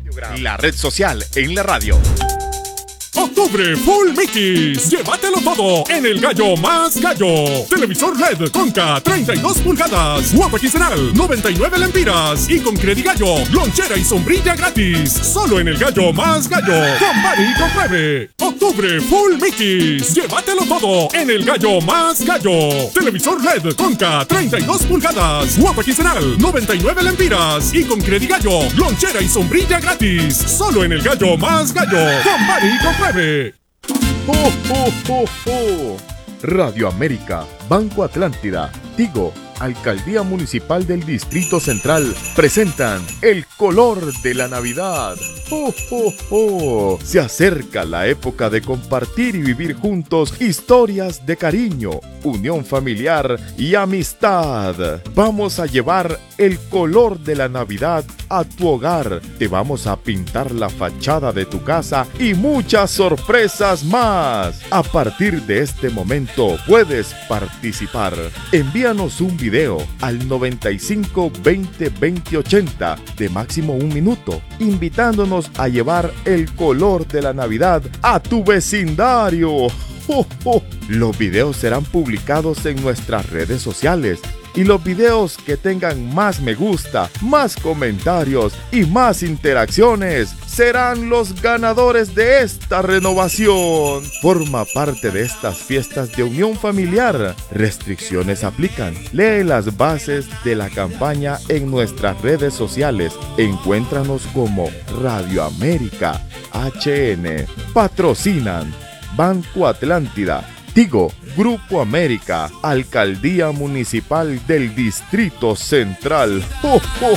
La red social en la radio. Octubre Full Mix. Llévatelo todo en el Gallo Más Gallo. Televisor LED Conca 32 pulgadas. Guapa quincenal 99 lempiras. Y con Credigallo, lonchera y sombrilla gratis. Solo en el Gallo Más Gallo. Compare y compruebe. Octubre Full Mix. Llévatelo todo en el Gallo Más Gallo. Televisor LED Conca 32 pulgadas. Guapa quincenal 99 lempiras. Y con Credigallo, lonchera y sombrilla gratis. Solo en el Gallo Más Gallo. Compare y compruebe. ¡Oh, oh, oh, oh! Radio América, Banco Atlántida, Tigo, Alcaldía Municipal del Distrito Central presentan El Color de la Navidad. ¡Oh, oh, oh! Se acerca la época de compartir y vivir juntos historias de cariño, unión familiar y amistad. Vamos a llevar el color de la Navidad a tu hogar. Te vamos a pintar la fachada de tu casa y muchas sorpresas más. A partir de este momento puedes participar. Envíanos un video al 95 20 20 80 de máximo 1 minuto, invitándonos a llevar el color de la Navidad a tu vecindario. ¡Oh, oh! Los videos serán publicados en nuestras redes sociales. Y los videos que tengan más me gusta, más comentarios y más interacciones serán los ganadores de esta renovación. Forma parte de estas fiestas de unión familiar. Restricciones aplican. Lee las bases de la campaña en nuestras redes sociales. Encuéntranos como Radio América HN. Patrocinan Banco Atlántida, Tigo, Grupo América, Alcaldía Municipal del Distrito Central. ¡Oh, oh,